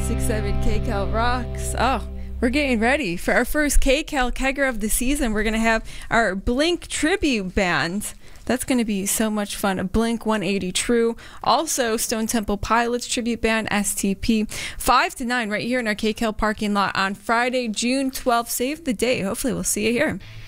106.7 KCal rocks. Oh, we're getting ready for our first KCal Kegger of the season. We're going to have our Blink tribute band. That's going to be so much fun. A Blink 180 True. Also, Stone Temple Pilots tribute band, STP. 5 to 9 right here in our KCal parking lot on Friday, June 12th. Save the date. Hopefully, we'll see you here.